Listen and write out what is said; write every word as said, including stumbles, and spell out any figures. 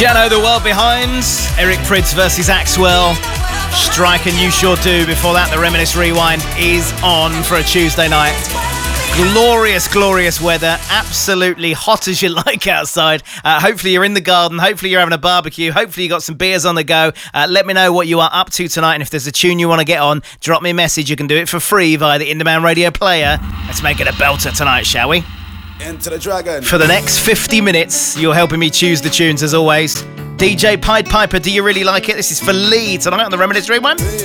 Jano, The World Behind, Eric Prydz versus Axwell, Strike and You Sure Do. Before that, the Reminisce Rewind is on for a Tuesday night. Glorious, glorious weather. Absolutely hot as you like outside. Uh, hopefully you're in the garden. Hopefully you're having a barbecue. Hopefully you got some beers on the go. Uh, let me know what you are up to tonight. And if there's a tune you want to get on, drop me a message. You can do it for free via the Indie Radio player. Let's make it a belter tonight, shall we? Enter the Dragon. For the next fifty minutes, you're helping me choose the tunes as always. D J Pied Piper, do you really like it? This is for Lee tonight on the Reminisce Rewind.